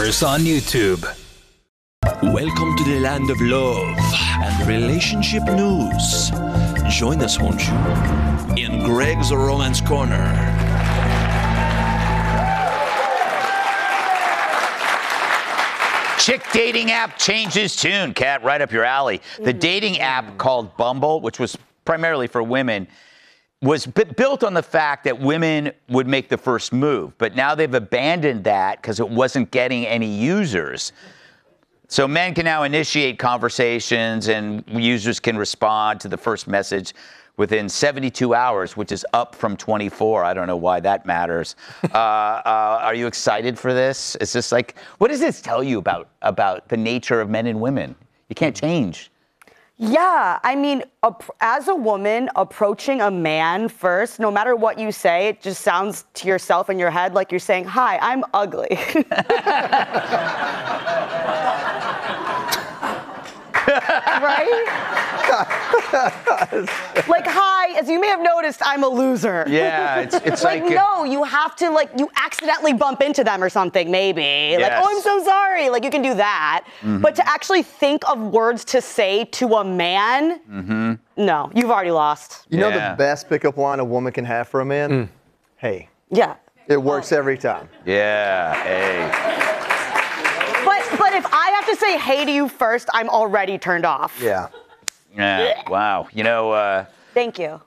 followers on YouTube. Welcome to the land of love and relationship news. Join us, won't you, in Greg's Romance Corner. Chick dating app changes tune. Kat, right up your alley. The dating app called Bumble, which was primarily for women, was built on the fact that women would make the first move. But now they've abandoned that because it wasn't getting any users. So men can now initiate conversations and users can respond to the first message within 72 hours, which is up from 24. I don't know why that matters. Are you excited for this? Is this like, what does this tell you about the nature of men and women? You can't change. Yeah, I mean, as a woman, approaching a man first, no matter what you say, it just sounds to yourself in your head like you're saying, "Hi, I'm ugly." Right? Like, hi, as you may have noticed, I'm a loser. Yeah, it's like no, you have to, like, you accidentally bump into them or something, maybe. Yes. Like, oh, I'm so sorry. Like, you can do that. Mm-hmm. But to actually think of words to say to a man, no, you've already lost. You know the best pickup line a woman can have for a man? Hey. Yeah. It works every time. Yeah, hey. But if I have to say hey to you first, I'm already turned off. Yeah. Yeah, wow. You know, thank you.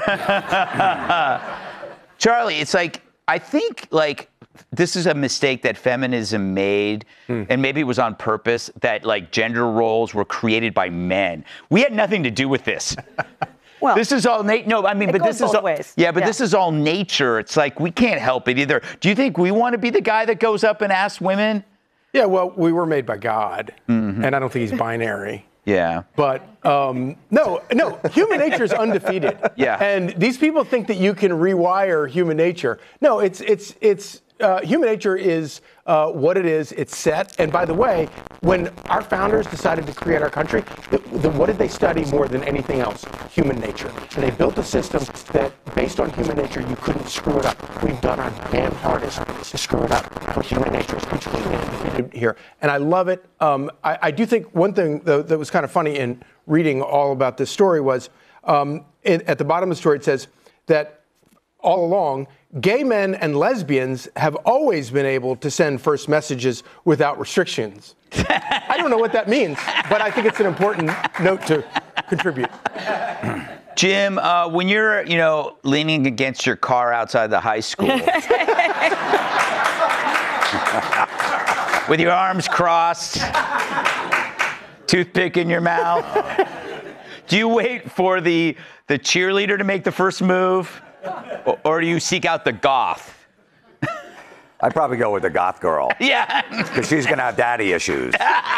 Charlie, it's like, I think, like, this is a mistake that feminism made, and maybe it was on purpose, that, like, gender roles were created by men. We had nothing to do with this. Well, this is all this is all ways. Yeah, but this is all nature. It's like, we can't help it either. Do you think we want to be the guy that goes up and asks women? Yeah, well, we were made by God, and I don't think he's binary. Yeah. But no, human nature is undefeated. Yeah. And these people think that you can rewire human nature. No, it's human nature is what it is. It's set. And by the way, when our founders decided to create our country, what did they study more than anything else? Human nature. And they built a system that, based on human nature, you couldn't screw it up. We've done our damn hardest to screw it up. But human nature is completely undefeated here. And I love it. I do think one thing that was kind of funny in reading all about this story was, at the bottom of the story, it says that all along, gay men and lesbians have always been able to send first messages without restrictions. I don't know what that means, but I think it's an important note to contribute. Jim, when you're, leaning against your car outside the high school, with your arms crossed, toothpick in your mouth, do you wait for the cheerleader to make the first move? Or do you seek out the goth? I'd probably go with the goth girl. Yeah. Because she's going to have daddy issues.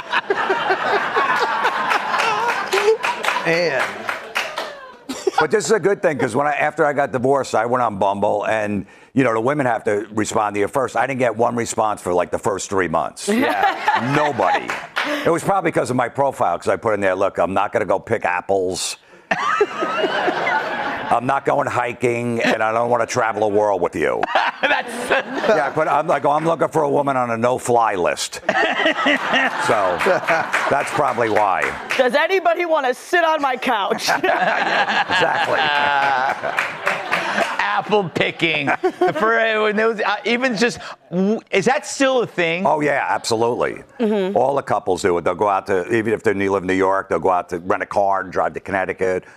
But this is a good thing, because after I got divorced, I went on Bumble, and, the women have to respond to you first. I didn't get one response for, like, the first 3 months. Yeah. Nobody. It was probably because of my profile, because I put in there, look, I'm not going to go pick apples. I'm not going hiking, and I don't want to travel the world with you. Yeah, but I'm looking for a woman on a no-fly list. So that's probably why. Does anybody want to sit on my couch? Exactly. Apple picking. Is that still a thing? Oh, yeah, absolutely. Mm-hmm. All the couples do it. They'll go out to, even if they live in New York, they'll go out to rent a car and drive to Connecticut